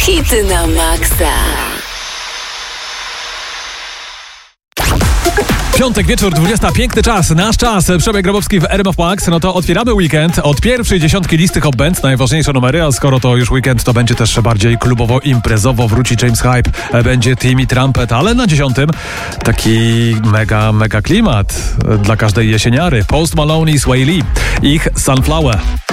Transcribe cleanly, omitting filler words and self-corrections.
Hity na maksa. Piątek wieczór, 20. Piękny czas, nasz czas. Przebieg Grabowski w RMF Max. No to otwieramy weekend od pierwszej dziesiątki listy Hot Band, najważniejsze numery, a skoro to już weekend, to będzie też bardziej klubowo, imprezowo. Wróci James Hype, będzie Timmy Trumpet, ale na 10. taki mega klimat dla każdej jesieniary. Post Malone i Sway Lee, ich Sunflower.